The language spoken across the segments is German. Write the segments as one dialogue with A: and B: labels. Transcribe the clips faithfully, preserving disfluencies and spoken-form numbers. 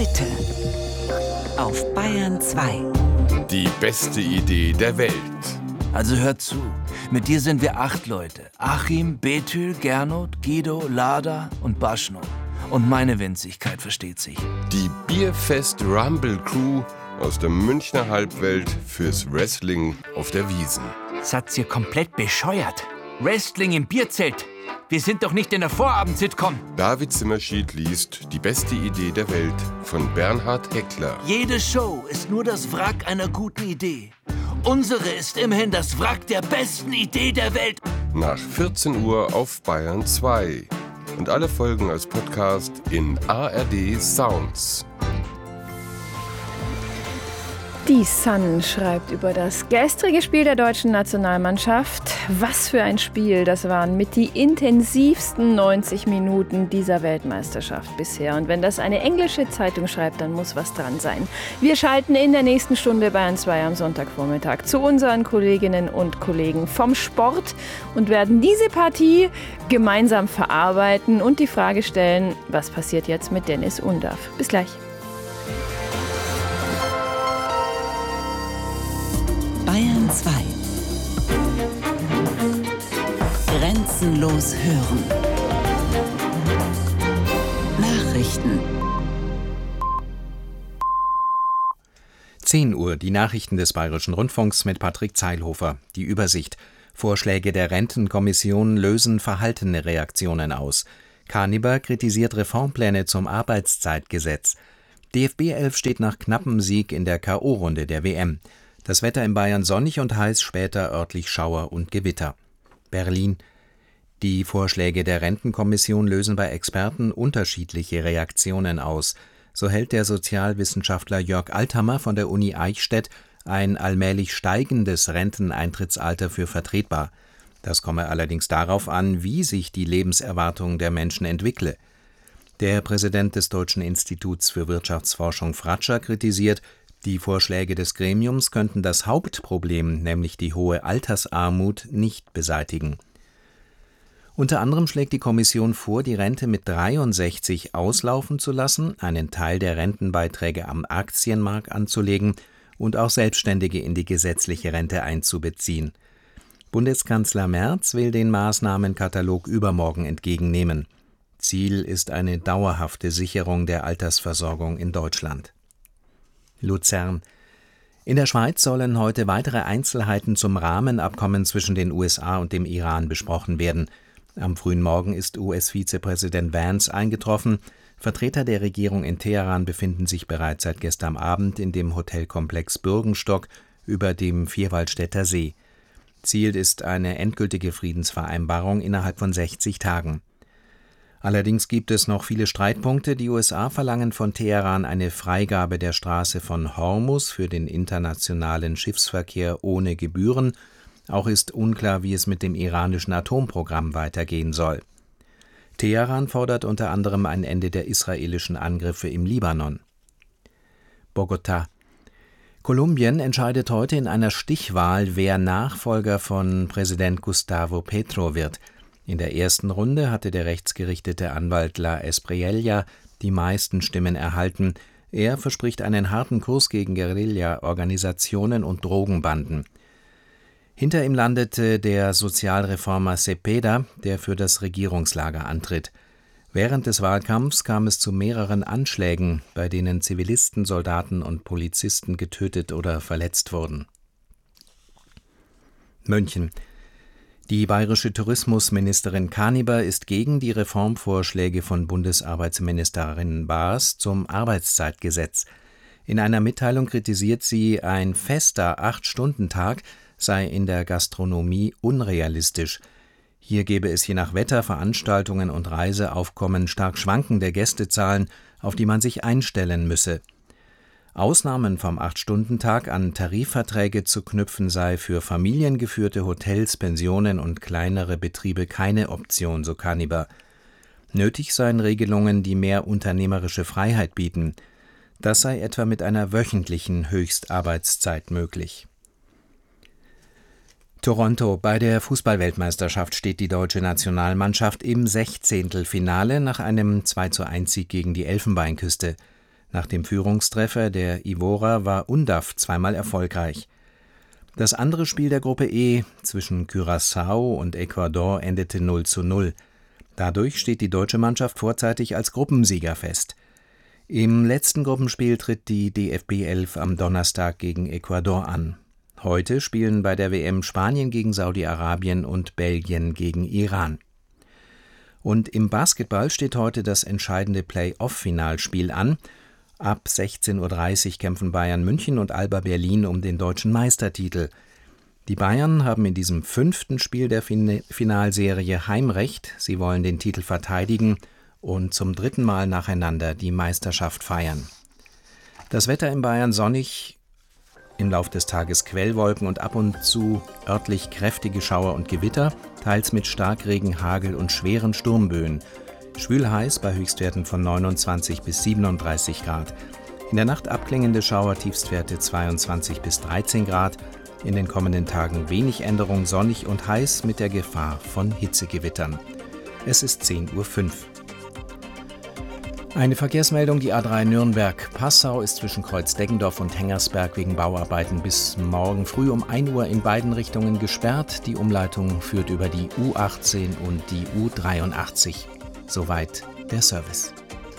A: Heute auf Bayern zwei.
B: Die beste Idee der Welt.
C: Also hört zu, mit dir sind wir acht Leute. Achim, Bethül, Gernot, Guido, Lada und Baschno. Und meine Winzigkeit versteht sich.
B: Die Bierfest Rumble Crew aus der Münchner Halbwelt fürs Wrestling auf der Wiesn.
C: Satz ihr komplett bescheuert? Wrestling im Bierzelt? Wir sind doch nicht in der Vorabend-Sitcom.
B: David Zimmerschied liest Die beste Idee der Welt von Bernhard Heckler.
C: Jede Show ist nur das Wrack einer guten Idee. Unsere ist immerhin das Wrack der besten Idee der Welt.
B: Nach vierzehn Uhr auf Bayern zwei. Und alle Folgen als Podcast in A R D Sounds.
D: Die Sun schreibt über das gestrige Spiel der deutschen Nationalmannschaft. Was für ein Spiel, das waren mit die intensivsten neunzig Minuten dieser Weltmeisterschaft bisher. Und wenn das eine englische Zeitung schreibt, dann muss was dran sein. Wir schalten in der nächsten Stunde Bayern zwei am Sonntagvormittag zu unseren Kolleginnen und Kollegen vom Sport und werden diese Partie gemeinsam verarbeiten und die Frage stellen, was passiert jetzt mit Dennis Undaff? Bis gleich.
A: Bayern zwei. Grenzenlos hören. Nachrichten.
E: zehn Uhr, die Nachrichten des Bayerischen Rundfunks mit Patrick Zeilhofer. Die Übersicht. Vorschläge der Rentenkommission lösen verhaltene Reaktionen aus. Kaniber kritisiert Reformpläne zum Arbeitszeitgesetz. D F B elf steht nach knappem Sieg in der K O-Runde der W M. Das Wetter in Bayern sonnig und heiß, später örtlich Schauer und Gewitter. Berlin. Die Vorschläge der Rentenkommission lösen bei Experten unterschiedliche Reaktionen aus. So hält der Sozialwissenschaftler Jörg Althammer von der Uni Eichstätt ein allmählich steigendes Renteneintrittsalter für vertretbar. Das komme allerdings darauf an, wie sich die Lebenserwartung der Menschen entwickle. Der Präsident des Deutschen Instituts für Wirtschaftsforschung Fratscher kritisiert, die Vorschläge des Gremiums könnten das Hauptproblem, nämlich die hohe Altersarmut, nicht beseitigen. Unter anderem schlägt die Kommission vor, die Rente mit dreiundsechzig auslaufen zu lassen, einen Teil der Rentenbeiträge am Aktienmarkt anzulegen und auch Selbstständige in die gesetzliche Rente einzubeziehen. Bundeskanzler Merz will den Maßnahmenkatalog übermorgen entgegennehmen. Ziel ist eine dauerhafte Sicherung der Altersversorgung in Deutschland. Luzern. In der Schweiz sollen heute weitere Einzelheiten zum Rahmenabkommen zwischen den U S A und dem Iran besprochen werden. Am frühen Morgen ist U S-Vizepräsident Vance eingetroffen. Vertreter der Regierung in Teheran befinden sich bereits seit gestern Abend in dem Hotelkomplex Bürgenstock über dem Vierwaldstätter See. Ziel ist eine endgültige Friedensvereinbarung innerhalb von sechzig Tagen. Allerdings gibt es noch viele Streitpunkte. Die U S A verlangen von Teheran eine Freigabe der Straße von Hormuz für den internationalen Schiffsverkehr ohne Gebühren. Auch ist unklar, wie es mit dem iranischen Atomprogramm weitergehen soll. Teheran fordert unter anderem ein Ende der israelischen Angriffe im Libanon. Bogotá. Kolumbien entscheidet heute in einer Stichwahl, wer Nachfolger von Präsident Gustavo Petro wird. In der ersten Runde hatte der rechtsgerichtete Anwalt La Espriella die meisten Stimmen erhalten. Er verspricht einen harten Kurs gegen Guerilla-Organisationen und Drogenbanden. Hinter ihm landete der Sozialreformer Cepeda, der für das Regierungslager antritt. Während des Wahlkampfs kam es zu mehreren Anschlägen, bei denen Zivilisten, Soldaten und Polizisten getötet oder verletzt wurden. München. Die bayerische Tourismusministerin Kaniber ist gegen die Reformvorschläge von Bundesarbeitsministerin Baas zum Arbeitszeitgesetz. In einer Mitteilung kritisiert sie, ein fester Acht-Stunden-Tag sei in der Gastronomie unrealistisch. Hier gebe es je nach Wetter, Veranstaltungen und Reiseaufkommen stark schwankende Gästezahlen, auf die man sich einstellen müsse. Ausnahmen vom Acht-Stunden-Tag an Tarifverträge zu knüpfen sei für familiengeführte Hotels, Pensionen und kleinere Betriebe keine Option, so Kaniber. Nötig seien Regelungen, die mehr unternehmerische Freiheit bieten. Das sei etwa mit einer wöchentlichen Höchstarbeitszeit möglich. Toronto. Bei der Fußball-Weltmeisterschaft steht die deutsche Nationalmannschaft im Sechzehntelfinale nach einem zwei zu eins Sieg gegen die Elfenbeinküste. Nach dem Führungstreffer der Ivorer war Undav zweimal erfolgreich. Das andere Spiel der Gruppe E zwischen Curaçao und Ecuador endete null zu null. Dadurch steht die deutsche Mannschaft vorzeitig als Gruppensieger fest. Im letzten Gruppenspiel tritt die D F B elf am Donnerstag gegen Ecuador an. Heute spielen bei der W M Spanien gegen Saudi-Arabien und Belgien gegen Iran. Und im Basketball steht heute das entscheidende Play-off-Finalspiel an. Ab sechzehn Uhr dreißig kämpfen Bayern München und Alba Berlin um den deutschen Meistertitel. Die Bayern haben in diesem fünften Spiel der fin- Finalserie Heimrecht. Sie wollen den Titel verteidigen und zum dritten Mal nacheinander die Meisterschaft feiern. Das Wetter in Bayern sonnig, im Lauf des Tages Quellwolken und ab und zu örtlich kräftige Schauer und Gewitter, teils mit Starkregen, Hagel und schweren Sturmböen. Schwül heiß bei Höchstwerten von neunundzwanzig bis siebenunddreißig Grad. In der Nacht abklingende Schauer, Tiefstwerte zweiundzwanzig bis dreizehn Grad. In den kommenden Tagen wenig Änderung, sonnig und heiß mit der Gefahr von Hitzegewittern. Es ist zehn Uhr fünf. Eine Verkehrsmeldung, die A drei Nürnberg-Passau ist zwischen Kreuz-Deggendorf und Hengersberg wegen Bauarbeiten bis morgen früh um ein Uhr in beiden Richtungen gesperrt. Die Umleitung führt über die U achtzehn und die U dreiundachtzig. Soweit der Service.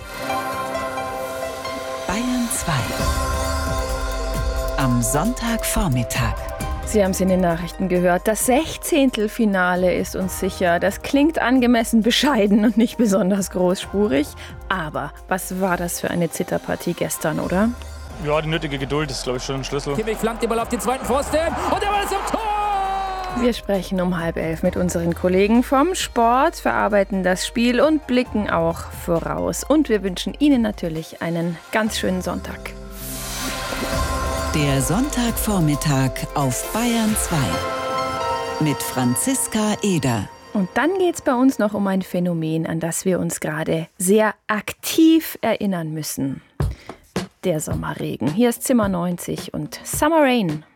A: Bayern zwei. Am Sonntagvormittag.
D: Sie haben es in den Nachrichten gehört. Das Sechzehntelfinale ist uns sicher. Das klingt angemessen bescheiden und nicht besonders großspurig. Aber was war das für eine Zitterpartie gestern, oder?
F: Ja, die nötige Geduld ist, glaube ich, schon ein Schlüssel.
G: Kimmich flankt den Ball auf den zweiten Pfosten und der Ball ist im Tor!
D: Wir sprechen um halb elf mit unseren Kollegen vom Sport, verarbeiten das Spiel und blicken auch voraus. Und wir wünschen Ihnen natürlich einen ganz schönen Sonntag.
A: Der Sonntagvormittag auf Bayern zwei mit Franziska Eder.
D: Und dann geht es bei uns noch um ein Phänomen, an das wir uns gerade sehr aktiv erinnern müssen. Der Sommerregen. Hier ist Zimmer neunzig und Summer Rain.